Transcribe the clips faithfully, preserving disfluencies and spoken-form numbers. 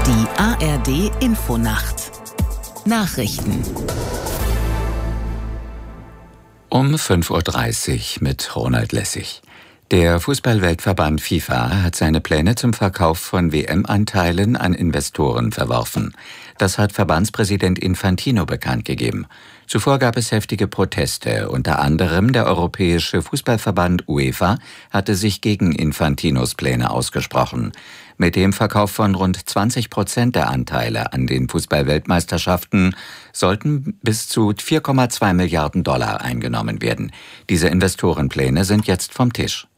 Die A R D-Infonacht. Nachrichten. Um fünf Uhr dreißig mit Ronald Lessig. Der Fußball-Weltverband FIFA hat seine Pläne zum Verkauf von W M-Anteilen an Investoren verworfen. Das hat Verbandspräsident Infantino bekannt gegeben. Zuvor gab es heftige Proteste. Unter anderem der Europäische Fußballverband UEFA hatte sich gegen Infantinos Pläne ausgesprochen. Mit dem Verkauf von rund zwanzig Prozent der Anteile an den Fußball-Weltmeisterschaften sollten bis zu vier Komma zwei Milliarden Dollar eingenommen werden. Diese Investorenpläne sind jetzt vom Tisch.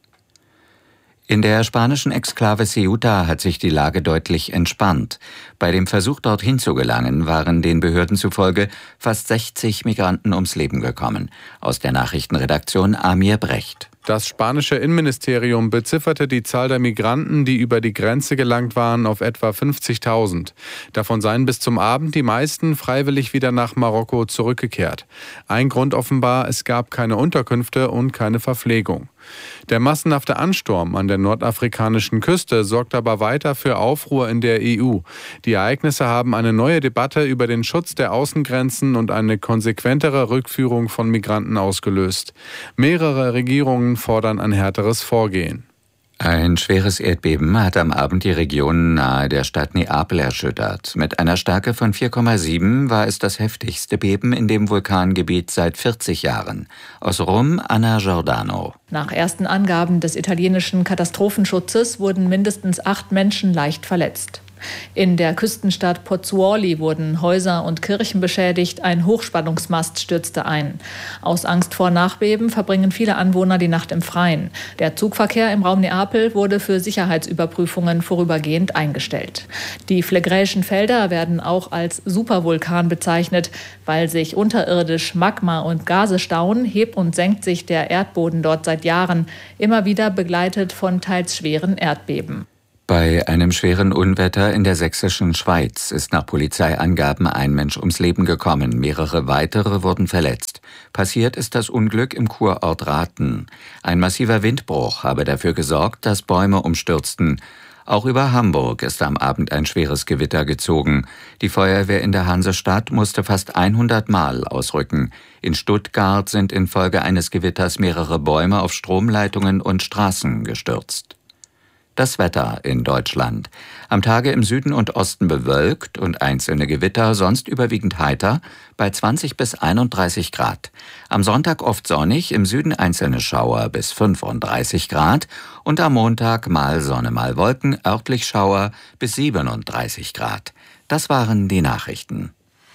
In der spanischen Exklave Ceuta hat sich die Lage deutlich entspannt. Bei dem Versuch, dorthin zu gelangen, waren den Behörden zufolge fast sechzig Migranten ums Leben gekommen. Aus der Nachrichtenredaktion Amir Brecht. Das spanische Innenministerium bezifferte die Zahl der Migranten, die über die Grenze gelangt waren, auf etwa fünfzigtausend. Davon seien bis zum Abend die meisten freiwillig wieder nach Marokko zurückgekehrt. Ein Grund offenbar, es gab keine Unterkünfte und keine Verpflegung. Der massenhafte Ansturm an der nordafrikanischen Küste sorgt aber weiter für Aufruhr in der E U. Die Ereignisse haben eine neue Debatte über den Schutz der Außengrenzen und eine konsequentere Rückführung von Migranten ausgelöst. Mehrere Regierungen fordern ein härteres Vorgehen. Ein schweres Erdbeben hat am Abend die Region nahe der Stadt Neapel erschüttert. Mit einer Stärke von vier Komma sieben war es das heftigste Beben in dem Vulkangebiet seit vierzig Jahren. Aus Rom, Anna Giordano. Nach ersten Angaben des italienischen Katastrophenschutzes wurden mindestens acht Menschen leicht verletzt. In der Küstenstadt Pozzuoli wurden Häuser und Kirchen beschädigt, ein Hochspannungsmast stürzte ein. Aus Angst vor Nachbeben verbringen viele Anwohner die Nacht im Freien. Der Zugverkehr im Raum Neapel wurde für Sicherheitsüberprüfungen vorübergehend eingestellt. Die phlegräischen Felder werden auch als Supervulkan bezeichnet. Weil sich unterirdisch Magma und Gase stauen, hebt und senkt sich der Erdboden dort seit Jahren, immer wieder begleitet von teils schweren Erdbeben. Bei einem schweren Unwetter in der sächsischen Schweiz ist nach Polizeiangaben ein Mensch ums Leben gekommen. Mehrere weitere wurden verletzt. Passiert ist das Unglück im Kurort Rathen. Ein massiver Windbruch habe dafür gesorgt, dass Bäume umstürzten. Auch über Hamburg ist am Abend ein schweres Gewitter gezogen. Die Feuerwehr in der Hansestadt musste fast hundert Mal ausrücken. In Stuttgart sind infolge eines Gewitters mehrere Bäume auf Stromleitungen und Straßen gestürzt. Das Wetter in Deutschland. Am Tage im Süden und Osten bewölkt und einzelne Gewitter, sonst überwiegend heiter, bei zwanzig bis einunddreißig Grad. Am Sonntag oft sonnig, im Süden einzelne Schauer bis fünfunddreißig Grad und am Montag mal Sonne, mal Wolken, örtlich Schauer bis siebenunddreißig Grad. Das waren die Nachrichten.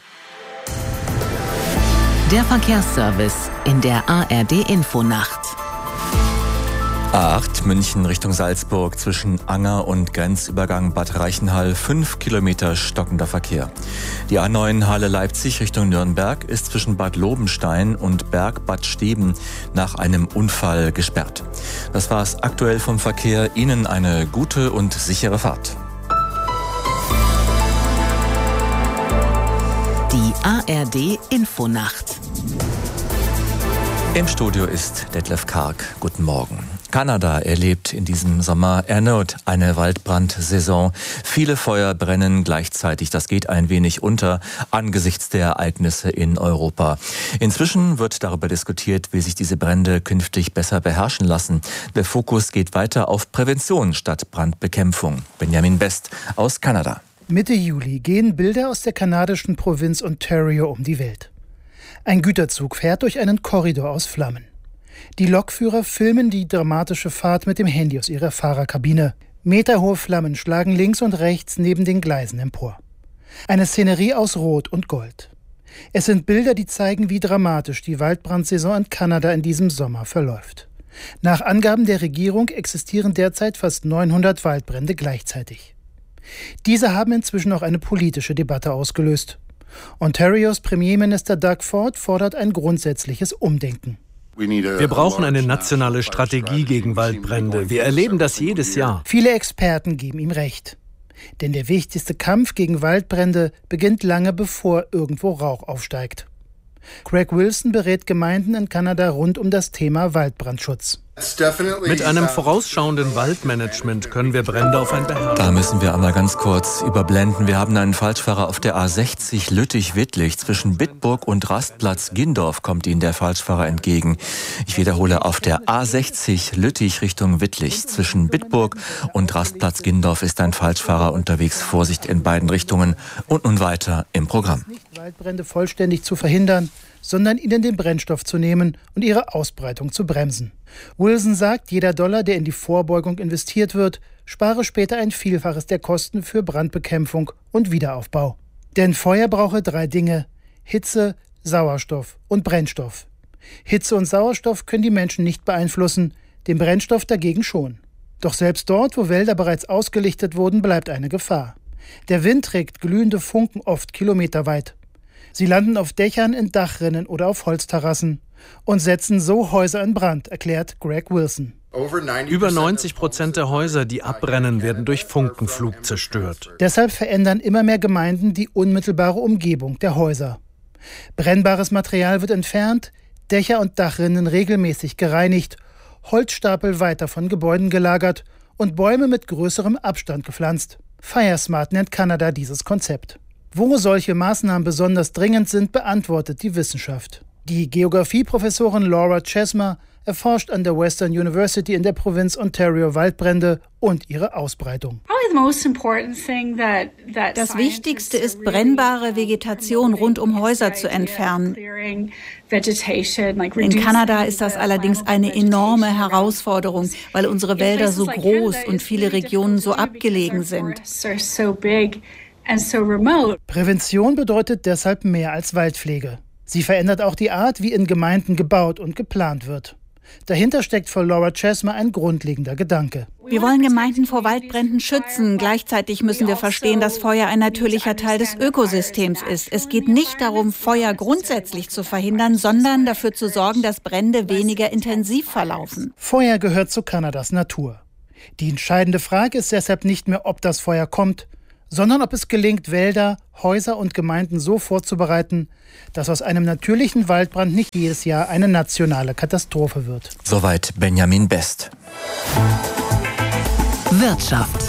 Der Verkehrsservice in der A R D-Infonacht. A acht München Richtung Salzburg zwischen Anger und Grenzübergang Bad Reichenhall, fünf Kilometer stockender Verkehr. Die A neun Halle-Leipzig Richtung Nürnberg ist zwischen Bad Lobenstein und Berg-Bad Steben nach einem Unfall gesperrt. Das war's aktuell vom Verkehr. Ihnen eine gute und sichere Fahrt. Die A R D-Infonacht. Im Studio ist Detlef Karg. Guten Morgen. Kanada erlebt in diesem Sommer erneut eine Waldbrandsaison. Viele Feuer brennen gleichzeitig. Das geht ein wenig unter angesichts der Ereignisse in Europa. Inzwischen wird darüber diskutiert, wie sich diese Brände künftig besser beherrschen lassen. Der Fokus geht weiter auf Prävention statt Brandbekämpfung. Benjamin Best aus Kanada. Mitte Juli gehen Bilder aus der kanadischen Provinz Ontario um die Welt. Ein Güterzug fährt durch einen Korridor aus Flammen. Die Lokführer filmen die dramatische Fahrt mit dem Handy aus ihrer Fahrerkabine. Meterhohe Flammen schlagen links und rechts neben den Gleisen empor. Eine Szenerie aus Rot und Gold. Es sind Bilder, die zeigen, wie dramatisch die Waldbrandsaison in Kanada in diesem Sommer verläuft. Nach Angaben der Regierung existieren derzeit fast neunhundert Waldbrände gleichzeitig. Diese haben inzwischen auch eine politische Debatte ausgelöst. Ontarios Premierminister Doug Ford fordert ein grundsätzliches Umdenken. Wir brauchen eine nationale Strategie gegen Waldbrände. Wir erleben das jedes Jahr. Viele Experten geben ihm recht. Denn der wichtigste Kampf gegen Waldbrände beginnt lange bevor irgendwo Rauch aufsteigt. Greg Wilson berät Gemeinden in Kanada rund um das Thema Waldbrandschutz. Mit einem vorausschauenden Waldmanagement können wir Brände auf ein beherrschen. Da müssen wir einmal ganz kurz überblenden. Wir haben einen Falschfahrer auf der A sechzig Lüttich-Wittlich. Zwischen Bitburg und Rastplatz Gindorf kommt Ihnen der Falschfahrer entgegen. Ich wiederhole, auf der A sechzig Lüttich Richtung Wittlich. Zwischen Bitburg und Rastplatz Gindorf ist ein Falschfahrer unterwegs. Vorsicht in beiden Richtungen. Und nun weiter im Programm. Nicht Waldbrände vollständig zu verhindern, sondern ihnen den Brennstoff zu nehmen und ihre Ausbreitung zu bremsen. Wilson sagt, jeder Dollar, der in die Vorbeugung investiert wird, spare später ein Vielfaches der Kosten für Brandbekämpfung und Wiederaufbau. Denn Feuer brauche drei Dinge: Hitze, Sauerstoff und Brennstoff. Hitze und Sauerstoff können die Menschen nicht beeinflussen, den Brennstoff dagegen schon. Doch selbst dort, wo Wälder bereits ausgelichtet wurden, bleibt eine Gefahr. Der Wind trägt glühende Funken oft kilometerweit. Sie landen auf Dächern, in Dachrinnen oder auf Holzterrassen und setzen so Häuser in Brand, erklärt Greg Wilson. Über neunzig Prozent der Häuser, die abbrennen, werden durch Funkenflug zerstört. Deshalb verändern immer mehr Gemeinden die unmittelbare Umgebung der Häuser. Brennbares Material wird entfernt, Dächer und Dachrinnen regelmäßig gereinigt, Holzstapel weiter von Gebäuden gelagert und Bäume mit größerem Abstand gepflanzt. FireSmart nennt Kanada dieses Konzept. Wo solche Maßnahmen besonders dringend sind, beantwortet die Wissenschaft. Die Geografieprofessorin Laura Chesma erforscht an der Western University in der Provinz Ontario Waldbrände und ihre Ausbreitung. Das Wichtigste ist, brennbare Vegetation rund um Häuser zu entfernen. In Kanada ist das allerdings eine enorme Herausforderung, weil unsere Wälder so groß und viele Regionen so abgelegen sind. Prävention bedeutet deshalb mehr als Waldpflege. Sie verändert auch die Art, wie in Gemeinden gebaut und geplant wird. Dahinter steckt für Laura Chesma ein grundlegender Gedanke. Wir wollen Gemeinden vor Waldbränden schützen. Gleichzeitig müssen wir verstehen, dass Feuer ein natürlicher Teil des Ökosystems ist. Es geht nicht darum, Feuer grundsätzlich zu verhindern, sondern dafür zu sorgen, dass Brände weniger intensiv verlaufen. Feuer gehört zu Kanadas Natur. Die entscheidende Frage ist deshalb nicht mehr, ob das Feuer kommt, sondern ob es gelingt, Wälder, Häuser und Gemeinden so vorzubereiten, dass aus einem natürlichen Waldbrand nicht jedes Jahr eine nationale Katastrophe wird. Soweit Benjamin Best. Wirtschaft.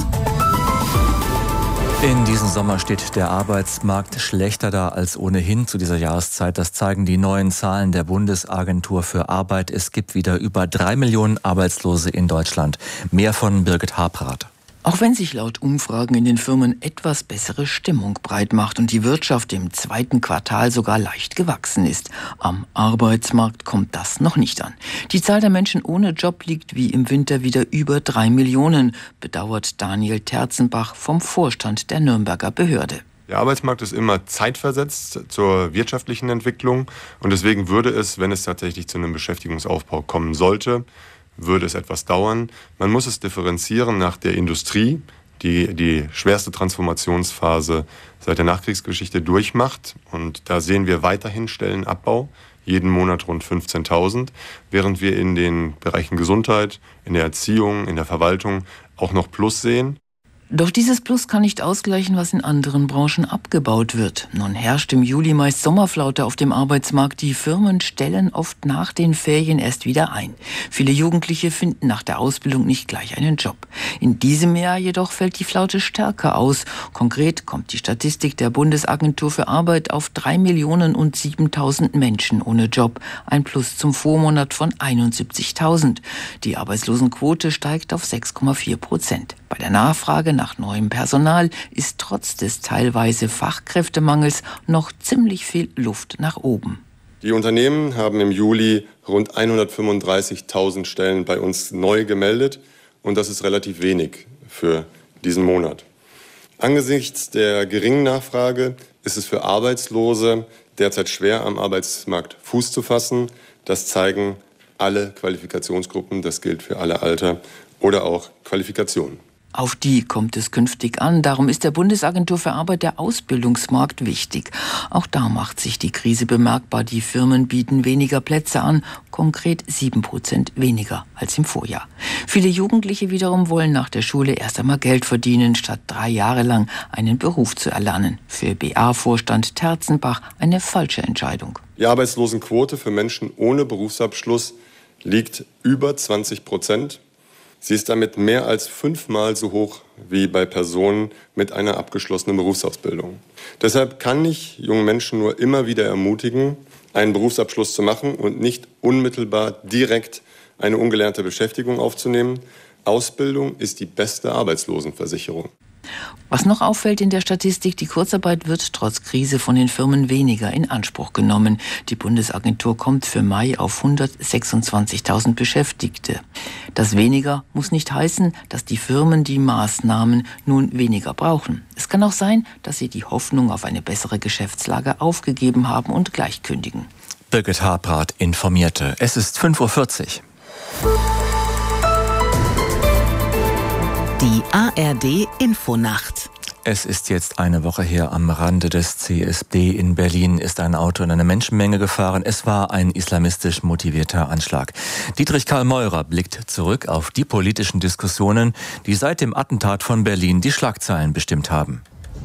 In diesem Sommer steht der Arbeitsmarkt schlechter da als ohnehin zu dieser Jahreszeit. Das zeigen die neuen Zahlen der Bundesagentur für Arbeit. Es gibt wieder über drei Millionen Arbeitslose in Deutschland. Mehr von Birgit Habrath. Auch wenn sich laut Umfragen in den Firmen etwas bessere Stimmung breit macht und die Wirtschaft im zweiten Quartal sogar leicht gewachsen ist, am Arbeitsmarkt kommt das noch nicht an. Die Zahl der Menschen ohne Job liegt wie im Winter wieder über drei Millionen, bedauert Daniel Terzenbach vom Vorstand der Nürnberger Behörde. Der Arbeitsmarkt ist immer zeitversetzt zur wirtschaftlichen Entwicklung und deswegen würde es, wenn es tatsächlich zu einem Beschäftigungsaufbau kommen sollte, würde es etwas dauern. Man muss es differenzieren nach der Industrie, die die schwerste Transformationsphase seit der Nachkriegsgeschichte durchmacht. Und da sehen wir weiterhin Stellenabbau, jeden Monat rund fünfzehntausend, während wir in den Bereichen Gesundheit, in der Erziehung, in der Verwaltung auch noch Plus sehen. Doch dieses Plus kann nicht ausgleichen, was in anderen Branchen abgebaut wird. Nun herrscht im Juli meist Sommerflaute auf dem Arbeitsmarkt. Die Firmen stellen oft nach den Ferien erst wieder ein. Viele Jugendliche finden nach der Ausbildung nicht gleich einen Job. In diesem Jahr jedoch fällt die Flaute stärker aus. Konkret kommt die Statistik der Bundesagentur für Arbeit auf drei Millionen und siebentausend Menschen ohne Job. Ein Plus zum Vormonat von einundsiebzigtausend. Die Arbeitslosenquote steigt auf sechs Komma vier Prozent. Bei der Nachfrage nach neuem Personal ist trotz des teilweise Fachkräftemangels noch ziemlich viel Luft nach oben. Die Unternehmen haben im Juli rund hundertfünfunddreißigtausend Stellen bei uns neu gemeldet und das ist relativ wenig für diesen Monat. Angesichts der geringen Nachfrage ist es für Arbeitslose derzeit schwer, am Arbeitsmarkt Fuß zu fassen. Das zeigen alle Qualifikationsgruppen, das gilt für alle Alter oder auch Qualifikationen. Auf die kommt es künftig an. Darum ist der Bundesagentur für Arbeit der Ausbildungsmarkt wichtig. Auch da macht sich die Krise bemerkbar. Die Firmen bieten weniger Plätze an, konkret sieben Prozent weniger als im Vorjahr. Viele Jugendliche wiederum wollen nach der Schule erst einmal Geld verdienen, statt drei Jahre lang einen Beruf zu erlernen. Für B A-Vorstand Terzenbach eine falsche Entscheidung. Die Arbeitslosenquote für Menschen ohne Berufsabschluss liegt über zwanzig Prozent. Sie ist damit mehr als fünfmal so hoch wie bei Personen mit einer abgeschlossenen Berufsausbildung. Deshalb kann ich junge Menschen nur immer wieder ermutigen, einen Berufsabschluss zu machen und nicht unmittelbar direkt eine ungelernte Beschäftigung aufzunehmen. Ausbildung ist die beste Arbeitslosenversicherung. Was noch auffällt in der Statistik, die Kurzarbeit wird trotz Krise von den Firmen weniger in Anspruch genommen. Die Bundesagentur kommt für Mai auf hundertsechsundzwanzigtausend Beschäftigte. Das weniger muss nicht heißen, dass die Firmen die Maßnahmen nun weniger brauchen. Es kann auch sein, dass sie die Hoffnung auf eine bessere Geschäftslage aufgegeben haben und gleich kündigen. Birgit Habrath informierte. Es ist fünf Uhr vierzig. Die A R D-Infonacht. Es ist jetzt eine Woche her, am Rande des C S D in Berlin ist ein Auto in eine Menschenmenge gefahren. Es war ein islamistisch motivierter Anschlag. Dietrich Karl Meurer blickt zurück auf die politischen Diskussionen, die seit dem Attentat von Berlin die Schlagzeilen bestimmt haben.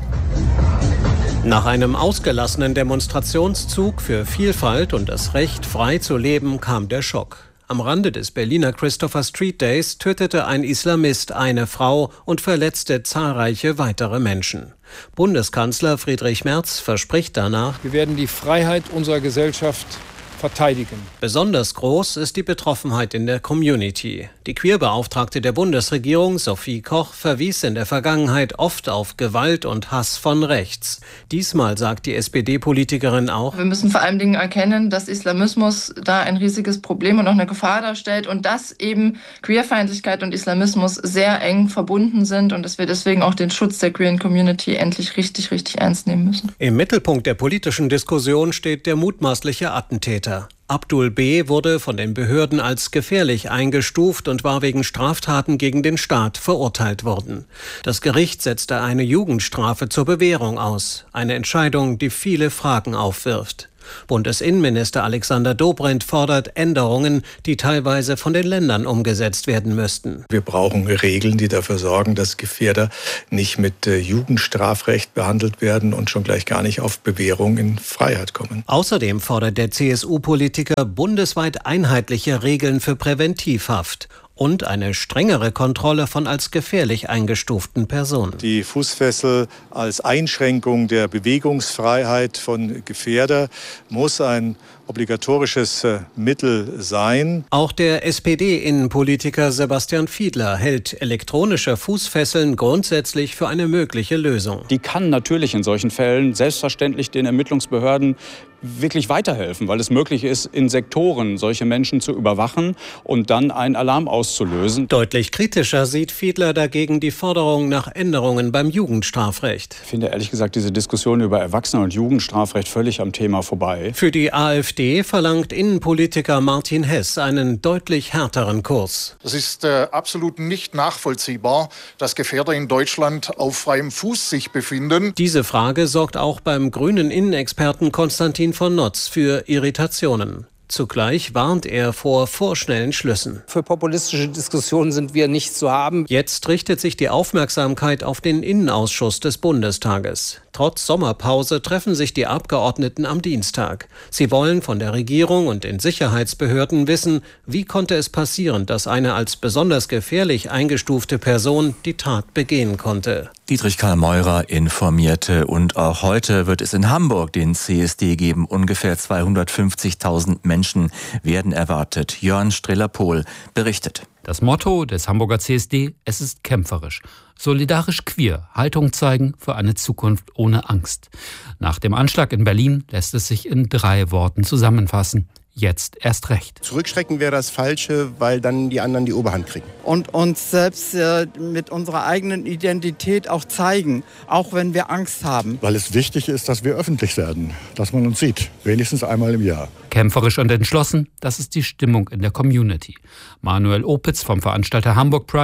Nach einem ausgelassenen Demonstrationszug für Vielfalt und das Recht, frei zu leben, kam der Schock. Am Rande des Berliner Christopher Street Days tötete ein Islamist eine Frau und verletzte zahlreiche weitere Menschen. Bundeskanzler Friedrich Merz verspricht danach: Wir werden die Freiheit unserer Gesellschaft verteidigen. Besonders groß ist die Betroffenheit in der Community. Die Queerbeauftragte der Bundesregierung, Sophie Koch, verwies in der Vergangenheit oft auf Gewalt und Hass von rechts. Diesmal sagt die S P D-Politikerin auch: Wir müssen vor allen Dingen erkennen, dass Islamismus da ein riesiges Problem und auch eine Gefahr darstellt und dass eben Queerfeindlichkeit und Islamismus sehr eng verbunden sind und dass wir deswegen auch den Schutz der queeren Community endlich richtig, richtig ernst nehmen müssen. Im Mittelpunkt der politischen Diskussion steht der mutmaßliche Attentäter. Abdul B. wurde von den Behörden als gefährlich eingestuft und war wegen Straftaten gegen den Staat verurteilt worden. Das Gericht setzte eine Jugendstrafe zur Bewährung aus. Eine Entscheidung, die viele Fragen aufwirft. Bundesinnenminister Alexander Dobrindt fordert Änderungen, die teilweise von den Ländern umgesetzt werden müssten. Wir brauchen Regeln, die dafür sorgen, dass Gefährder nicht mit Jugendstrafrecht behandelt werden und schon gleich gar nicht auf Bewährung in Freiheit kommen. Außerdem fordert der C S U-Politiker bundesweit einheitliche Regeln für Präventivhaft und eine strengere Kontrolle von als gefährlich eingestuften Personen. Die Fußfessel als Einschränkung der Bewegungsfreiheit von Gefährder muss ein obligatorisches Mittel sein. Auch der S P D-Innenpolitiker Sebastian Fiedler hält elektronische Fußfesseln grundsätzlich für eine mögliche Lösung. Die kann natürlich in solchen Fällen selbstverständlich den Ermittlungsbehörden wirklich weiterhelfen, weil es möglich ist, in Sektoren solche Menschen zu überwachen und dann einen Alarm auszulösen. Deutlich kritischer sieht Fiedler dagegen die Forderung nach Änderungen beim Jugendstrafrecht. Ich finde ehrlich gesagt diese Diskussion über Erwachsenen- und Jugendstrafrecht völlig am Thema vorbei. Für die AfD verlangt Innenpolitiker Martin Hess einen deutlich härteren Kurs. Es ist äh, absolut nicht nachvollziehbar, dass Gefährder in Deutschland auf freiem Fuß sich befinden. Diese Frage sorgt auch beim grünen Innenexperten Konstantin von Notz für Irritationen. Zugleich warnt er vor vorschnellen Schlüssen. Für populistische Diskussionen sind wir nicht zu haben. Jetzt richtet sich die Aufmerksamkeit auf den Innenausschuss des Bundestages. Trotz Sommerpause treffen sich die Abgeordneten am Dienstag. Sie wollen von der Regierung und den Sicherheitsbehörden wissen, wie konnte es passieren, dass eine als besonders gefährlich eingestufte Person die Tat begehen konnte. Dietrich Karl Meurer informierte, und auch heute wird es in Hamburg den C S D geben. Ungefähr zweihundertfünfzigtausend Menschen werden erwartet. Jörn Streller-Pohl berichtet. Das Motto des Hamburger C S D: Es ist kämpferisch. Solidarisch queer, Haltung zeigen für eine Zukunft ohne Angst. Nach dem Anschlag in Berlin lässt es sich in drei Worten zusammenfassen: Jetzt erst recht. Zurückschrecken wäre das Falsche, weil dann die anderen die Oberhand kriegen. Und uns selbst äh, mit unserer eigenen Identität auch zeigen, auch wenn wir Angst haben. Weil es wichtig ist, dass wir öffentlich werden, dass man uns sieht, wenigstens einmal im Jahr. Kämpferisch und entschlossen, das ist die Stimmung in der Community. Manuel Opitz vom Veranstalter Hamburg Pride: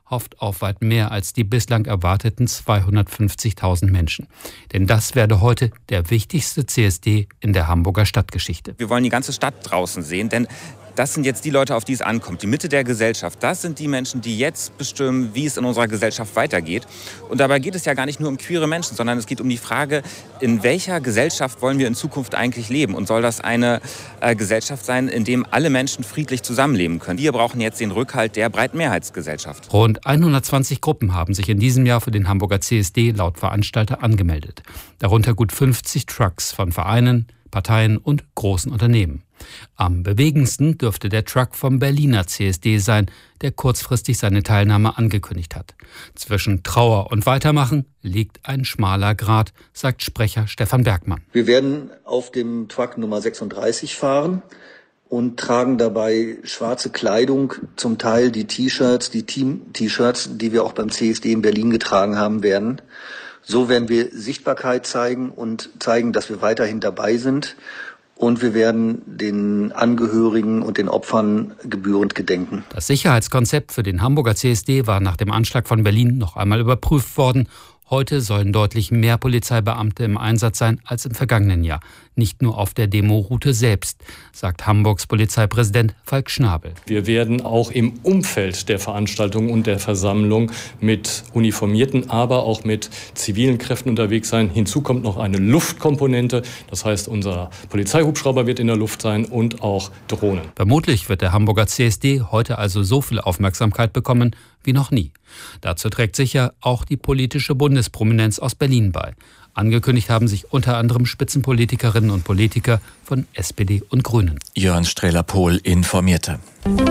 hofft auf weit mehr als die bislang erwarteten zweihundertfünfzigtausend Menschen. Denn das werde heute der wichtigste C S D in der Hamburger Stadtgeschichte. Wir wollen die ganze Stadt draußen sehen, denn das sind jetzt die Leute, auf die es ankommt, die Mitte der Gesellschaft. Das sind die Menschen, die jetzt bestimmen, wie es in unserer Gesellschaft weitergeht. Und dabei geht es ja gar nicht nur um queere Menschen, sondern es geht um die Frage, in welcher Gesellschaft wollen wir in Zukunft eigentlich leben? Und soll das eine äh, Gesellschaft sein, in der alle Menschen friedlich zusammenleben können? Wir brauchen jetzt den Rückhalt der breiten Mehrheitsgesellschaft. Rund hundertzwanzig Gruppen haben sich in diesem Jahr für den Hamburger C S D laut Veranstalter angemeldet. Darunter gut fünfzig Trucks von Vereinen, Parteien und großen Unternehmen. Am bewegendsten dürfte der Truck vom Berliner C S D sein, der kurzfristig seine Teilnahme angekündigt hat. Zwischen Trauer und Weitermachen liegt ein schmaler Grat, sagt Sprecher Stefan Bergmann. Wir werden auf dem Truck Nummer sechsunddreißig fahren und tragen dabei schwarze Kleidung, zum Teil die T-Shirts, die Team-T-Shirts, die wir auch beim C S D in Berlin getragen haben werden. So werden wir Sichtbarkeit zeigen und zeigen, dass wir weiterhin dabei sind. Und wir werden den Angehörigen und den Opfern gebührend gedenken. Das Sicherheitskonzept für den Hamburger C S D war nach dem Anschlag von Berlin noch einmal überprüft worden. Heute sollen deutlich mehr Polizeibeamte im Einsatz sein als im vergangenen Jahr. Nicht nur auf der Demoroute selbst, sagt Hamburgs Polizeipräsident Falk Schnabel. Wir werden auch im Umfeld der Veranstaltung und der Versammlung mit uniformierten, aber auch mit zivilen Kräften unterwegs sein. Hinzu kommt noch eine Luftkomponente. Das heißt, unser Polizeihubschrauber wird in der Luft sein und auch Drohnen. Vermutlich wird der Hamburger C S D heute also so viel Aufmerksamkeit bekommen wie noch nie. Dazu trägt sicher auch die politische Bundesprominenz aus Berlin bei. Angekündigt haben sich unter anderem Spitzenpolitikerinnen und Politiker von S P D und Grünen. Jörn Strehler-Pohl informierte.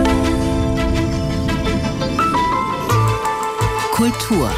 Kultur.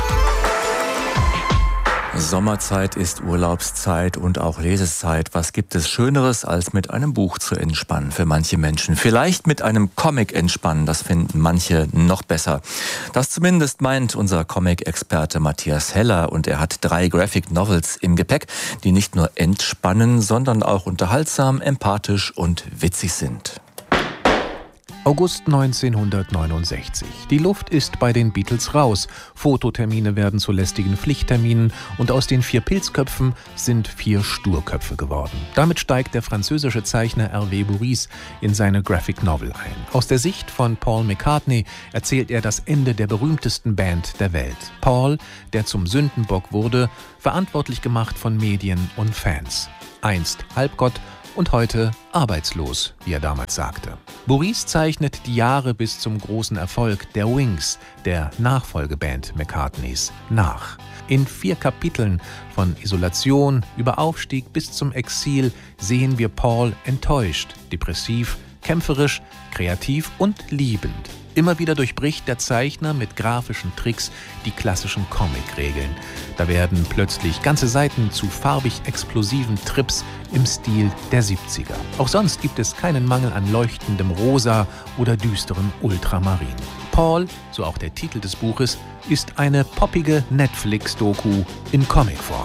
Sommerzeit ist Urlaubszeit und auch Lesezeit. Was gibt es Schöneres, als mit einem Buch zu entspannen für manche Menschen? Vielleicht mit einem Comic entspannen, das finden manche noch besser. Das zumindest meint unser Comic-Experte Matthias Heller, und er hat drei Graphic Novels im Gepäck, die nicht nur entspannen, sondern auch unterhaltsam, empathisch und witzig sind. August neunzehnhundertneunundsechzig. Die Luft ist bei den Beatles raus. Fototermine werden zu lästigen Pflichtterminen und aus den vier Pilzköpfen sind vier Sturköpfe geworden. Damit steigt der französische Zeichner Hervé Bourrice in seine Graphic Novel ein. Aus der Sicht von Paul McCartney erzählt er das Ende der berühmtesten Band der Welt. Paul, der zum Sündenbock wurde, verantwortlich gemacht von Medien und Fans. Einst Halbgott und heute arbeitslos, wie er damals sagte. Bourrice zeichnet die Jahre bis zum großen Erfolg der Wings, der Nachfolgeband McCartneys, nach. In vier Kapiteln, von Isolation über Aufstieg bis zum Exil, sehen wir Paul enttäuscht, depressiv, kämpferisch, kreativ und liebend. Immer wieder durchbricht der Zeichner mit grafischen Tricks die klassischen Comic-Regeln. Da werden plötzlich ganze Seiten zu farbig explosiven Trips im Stil der siebziger. Auch sonst gibt es keinen Mangel an leuchtendem Rosa oder düsterem Ultramarin. Paul, so auch der Titel des Buches, ist eine poppige Netflix-Doku in Comicform.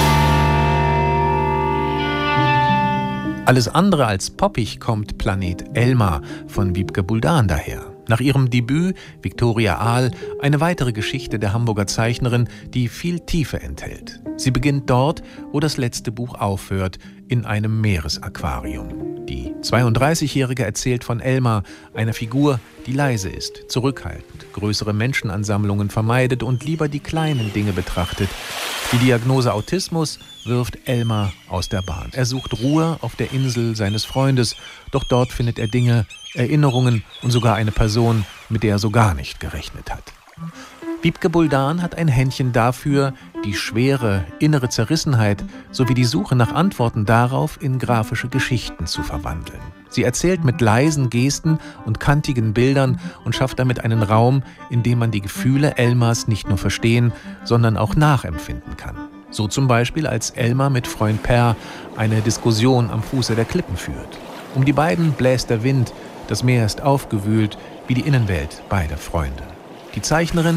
Alles andere als poppig kommt Planet Elmar von Wiebke Buldan daher. Nach ihrem Debüt Viktoria Ahl eine weitere Geschichte der Hamburger Zeichnerin, die viel Tiefe enthält. Sie beginnt dort, wo das letzte Buch aufhört, in einem Meeresaquarium. Die zweiunddreißigjährige erzählt von Elmar, einer Figur, die leise ist, zurückhaltend, größere Menschenansammlungen vermeidet und lieber die kleinen Dinge betrachtet. Die Diagnose Autismus wirft Elmar aus der Bahn. Er sucht Ruhe auf der Insel seines Freundes, doch dort findet er Dinge, Erinnerungen und sogar eine Person, mit der er so gar nicht gerechnet hat. Wiebke Buldan hat ein Händchen dafür, die schwere innere Zerrissenheit sowie die Suche nach Antworten darauf in grafische Geschichten zu verwandeln. Sie erzählt mit leisen Gesten und kantigen Bildern und schafft damit einen Raum, in dem man die Gefühle Elmars nicht nur verstehen, sondern auch nachempfinden kann. So zum Beispiel, als Elmar mit Freund Per eine Diskussion am Fuße der Klippen führt. Um die beiden bläst der Wind, das Meer ist aufgewühlt, wie die Innenwelt beider Freunde. Die Zeichnerin,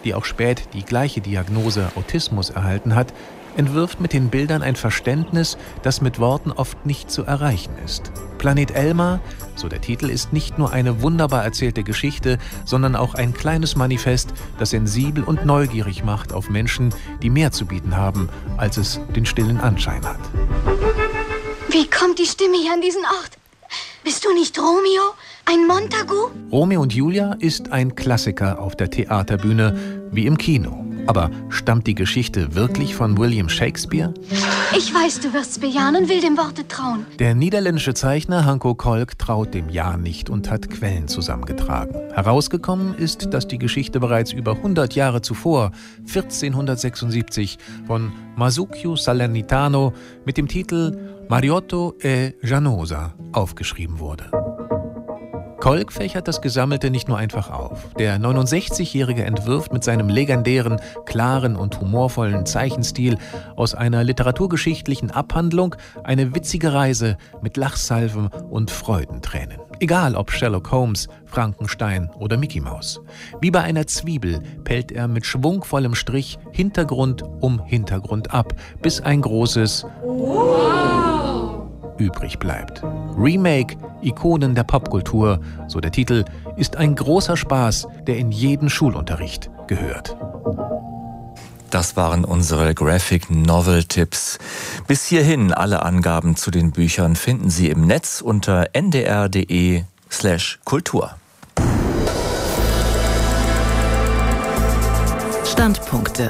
die auch spät die gleiche Diagnose Autismus erhalten hat, entwirft mit den Bildern ein Verständnis, das mit Worten oft nicht zu erreichen ist. Planet Elmar, so der Titel, ist nicht nur eine wunderbar erzählte Geschichte, sondern auch ein kleines Manifest, das sensibel und neugierig macht auf Menschen, die mehr zu bieten haben, als es den stillen Anschein hat. Wie kommt die Stimme hier an diesen Ort? Bist du nicht Romeo? Ein Montagu? Romeo und Julia ist ein Klassiker auf der Theaterbühne, wie im Kino. Aber stammt die Geschichte wirklich von William Shakespeare? Ich weiß, du wirst's bejahen und will dem Worte trauen. Der niederländische Zeichner Hanko Kolk traut dem Ja nicht und hat Quellen zusammengetragen. Herausgekommen ist, dass die Geschichte bereits über hundert Jahre zuvor, vierzehnhundertsechsundsiebzig, von Masuccio Salernitano mit dem Titel Mariotto e Gianosa aufgeschrieben wurde. Kolk fächert das Gesammelte nicht nur einfach auf. Der neunundsechzigjährige entwirft mit seinem legendären, klaren und humorvollen Zeichenstil aus einer literaturgeschichtlichen Abhandlung eine witzige Reise mit Lachsalven und Freudentränen. Egal ob Sherlock Holmes, Frankenstein oder Mickey Mouse. Wie bei einer Zwiebel pellt er mit schwungvollem Strich Hintergrund um Hintergrund ab, bis ein großes Wow übrig bleibt. Remake, Ikonen der Popkultur, so der Titel, ist ein großer Spaß, der in jeden Schulunterricht gehört. Das waren unsere Graphic Novel Tipps. Bis hierhin alle Angaben zu den Büchern finden Sie im Netz unter n d r punkt d e slash kultur. Standpunkte.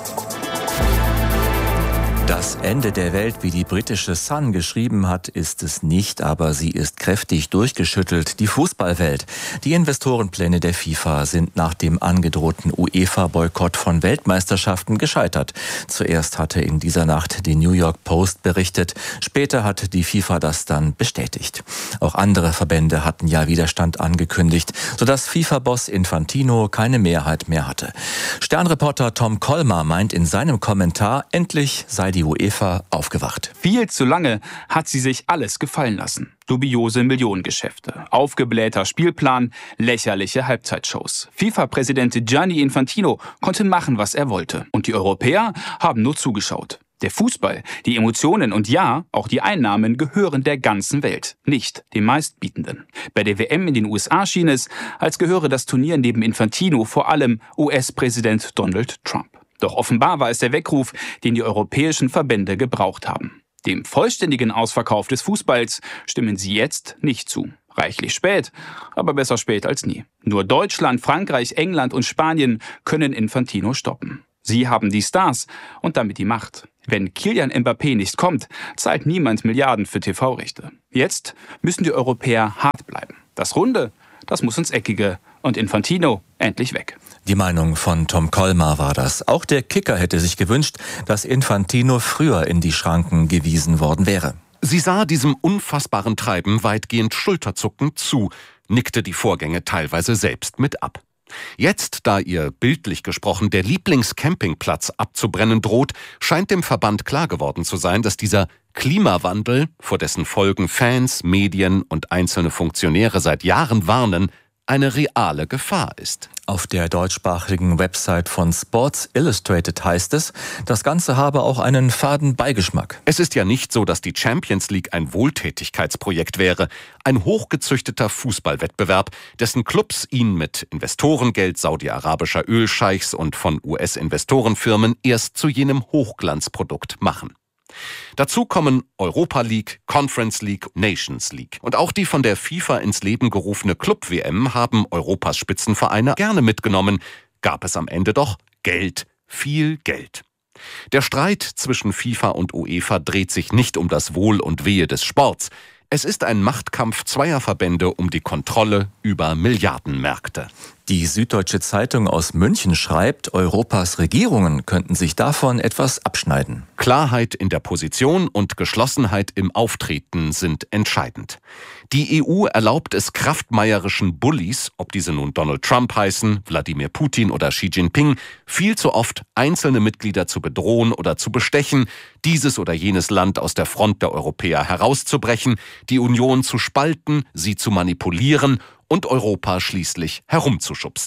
Das Ende der Welt, wie die britische Sun geschrieben hat, ist es nicht, aber sie ist kräftig durchgeschüttelt. Die Fußballwelt. Die Investorenpläne der FIFA sind nach dem angedrohten UEFA-Boykott von Weltmeisterschaften gescheitert. Zuerst hatte in dieser Nacht die New York Post berichtet, später hat die FIFA das dann bestätigt. Auch andere Verbände hatten ja Widerstand angekündigt, sodass FIFA-Boss Infantino keine Mehrheit mehr hatte. Sternreporter Tom Kolmar meint in seinem Kommentar, endlich sei die Die UEFA aufgewacht. Viel zu lange hat sie sich alles gefallen lassen. Dubiose Millionengeschäfte, aufgeblähter Spielplan, lächerliche Halbzeitshows. FIFA-Präsident Gianni Infantino konnte machen, was er wollte. Und die Europäer haben nur zugeschaut. Der Fußball, die Emotionen und ja, auch die Einnahmen gehören der ganzen Welt, nicht dem Meistbietenden. Bei der W M in den U S A schien es, als gehöre das Turnier neben Infantino vor allem U S-Präsident Donald Trump. Doch offenbar war es der Weckruf, den die europäischen Verbände gebraucht haben. Dem vollständigen Ausverkauf des Fußballs stimmen sie jetzt nicht zu. Reichlich spät, aber besser spät als nie. Nur Deutschland, Frankreich, England und Spanien können Infantino stoppen. Sie haben die Stars und damit die Macht. Wenn Kylian Mbappé nicht kommt, zahlt niemand Milliarden für T V-Rechte. Jetzt müssen die Europäer hart bleiben. Das Runde, das muss ins Eckige und Infantino endlich weg. Die Meinung von Tom Kolmar war das. Auch der Kicker hätte sich gewünscht, dass Infantino früher in die Schranken gewiesen worden wäre. Sie sah diesem unfassbaren Treiben weitgehend schulterzuckend zu, nickte die Vorgänge teilweise selbst mit ab. Jetzt, da ihr bildlich gesprochen der Lieblingscampingplatz abzubrennen droht, scheint dem Verband klar geworden zu sein, dass dieser Klimawandel, vor dessen Folgen Fans, Medien und einzelne Funktionäre seit Jahren warnen, eine reale Gefahr ist. Auf der deutschsprachigen Website von Sports Illustrated heißt es, das Ganze habe auch einen faden Beigeschmack. Es ist ja nicht so, dass die Champions League ein Wohltätigkeitsprojekt wäre. Ein hochgezüchteter Fußballwettbewerb, dessen Clubs ihn mit Investorengeld saudi-arabischer Ölscheichs und von U S-Investorenfirmen erst zu jenem Hochglanzprodukt machen. Dazu kommen Europa League, Conference League, Nations League. Und auch die von der FIFA ins Leben gerufene Club-W M haben Europas Spitzenvereine gerne mitgenommen, gab es am Ende doch Geld, viel Geld. Der Streit zwischen FIFA und UEFA dreht sich nicht um das Wohl und Wehe des Sports. Es ist ein Machtkampf zweier Verbände um die Kontrolle über Milliardenmärkte. Die Süddeutsche Zeitung aus München schreibt, Europas Regierungen könnten sich davon etwas abschneiden. Klarheit in der Position und Geschlossenheit im Auftreten sind entscheidend. Die E U erlaubt es kraftmeierischen Bullies, ob diese nun Donald Trump heißen, Wladimir Putin oder Xi Jinping, viel zu oft einzelne Mitglieder zu bedrohen oder zu bestechen, dieses oder jenes Land aus der Front der Europäer herauszubrechen, die Union zu spalten, sie zu manipulieren und Europa schließlich herumzuschubsen.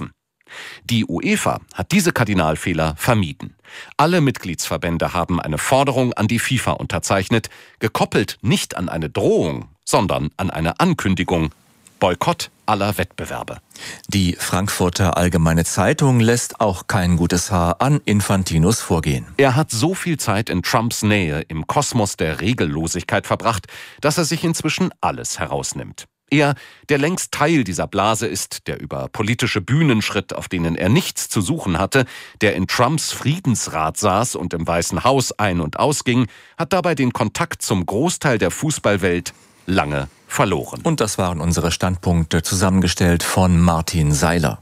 Die UEFA hat diese Kardinalfehler vermieden. Alle Mitgliedsverbände haben eine Forderung an die FIFA unterzeichnet, gekoppelt nicht an eine Drohung, sondern an eine Ankündigung: Boykott aller Wettbewerbe. Die Frankfurter Allgemeine Zeitung lässt auch kein gutes Haar an Infantinos Vorgehen. Er hat so viel Zeit in Trumps Nähe im Kosmos der Regellosigkeit verbracht, dass er sich inzwischen alles herausnimmt. Er, der längst Teil dieser Blase ist, der über politische Bühnen schritt, auf denen er nichts zu suchen hatte, der in Trumps Friedensrat saß und im Weißen Haus ein- und ausging, hat dabei den Kontakt zum Großteil der Fußballwelt lange verloren. Und das waren unsere Standpunkte, zusammengestellt von Martin Seiler.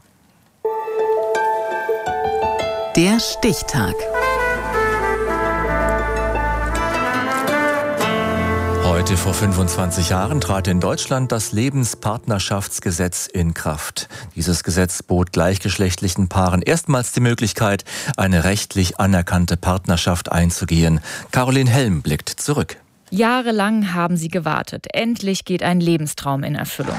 Der Stichtag. Heute vor fünfundzwanzig Jahren trat in Deutschland das Lebenspartnerschaftsgesetz in Kraft. Dieses Gesetz bot gleichgeschlechtlichen Paaren erstmals die Möglichkeit, eine rechtlich anerkannte Partnerschaft einzugehen. Caroline Helm blickt zurück. Jahrelang haben sie gewartet. Endlich geht ein Lebenstraum in Erfüllung.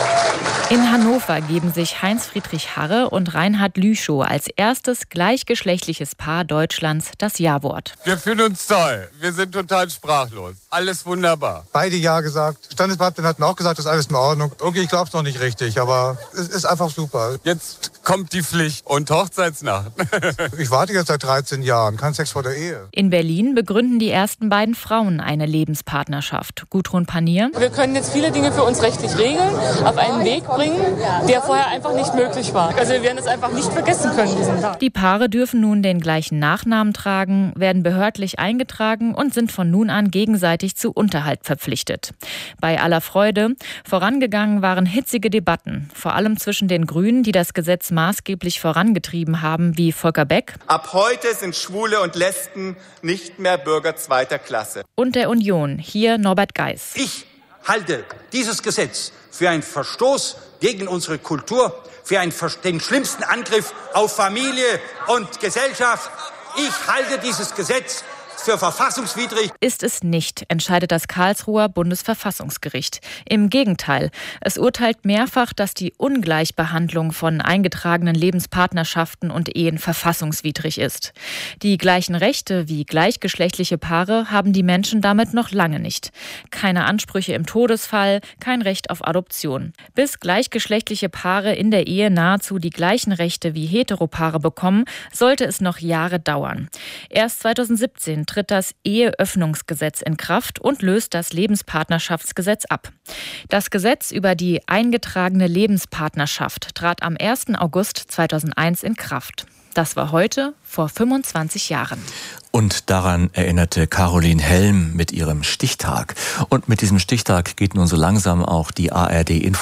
In Hannover geben sich Heinz-Friedrich Harre und Reinhard Lüschow als erstes gleichgeschlechtliches Paar Deutschlands das Ja-Wort. Wir fühlen uns toll. Wir sind total sprachlos. Alles wunderbar. Beide Ja gesagt. Standesbeamtin hat mir auch gesagt, das ist alles in Ordnung. Okay, ich glaube es noch nicht richtig, aber es ist einfach super. Jetzt kommt die Pflicht und Hochzeitsnacht. Ich warte jetzt seit dreizehn Jahren. Kein Sex vor der Ehe. In Berlin begründen die ersten beiden Frauen eine Lebenspartnerschaft. Gudrun Panier. Wir können jetzt viele Dinge für uns rechtlich regeln, auf einen Weg bringen, der vorher einfach nicht möglich war. Also wir werden es einfach nicht vergessen können, diesen Tag. Die Paare dürfen nun den gleichen Nachnamen tragen, werden behördlich eingetragen und sind von nun an gegenseitig zu Unterhalt verpflichtet. Bei aller Freude, vorangegangen waren hitzige Debatten, vor allem zwischen den Grünen, die das Gesetz maßgeblich vorangetrieben haben, wie Volker Beck. Ab heute sind Schwule und Lesben nicht mehr Bürger zweiter Klasse. Und der Union, hier Norbert Geis. Ich halte dieses Gesetz für einen Verstoß gegen unsere Kultur, für einen, den schlimmsten Angriff auf Familie und Gesellschaft. Ich halte dieses Gesetz für verfassungswidrig. Ist es nicht, entscheidet das Karlsruher Bundesverfassungsgericht. Im Gegenteil, es urteilt mehrfach, dass die Ungleichbehandlung von eingetragenen Lebenspartnerschaften und Ehen verfassungswidrig ist. Die gleichen Rechte wie gleichgeschlechtliche Paare haben die Menschen damit noch lange nicht. Keine Ansprüche im Todesfall, kein Recht auf Adoption. Bis gleichgeschlechtliche Paare in der Ehe nahezu die gleichen Rechte wie Heteropaare bekommen, sollte es noch Jahre dauern. Erst zweitausendsiebzehn tritt das Eheöffnungsgesetz in Kraft und löst das Lebenspartnerschaftsgesetz ab. Das Gesetz über die eingetragene Lebenspartnerschaft trat am ersten August zweitausendeins in Kraft. Das war heute vor fünfundzwanzig Jahren. Und daran erinnerte Caroline Helm mit ihrem Stichtag. Und mit diesem Stichtag geht nun so langsam auch die A R D Info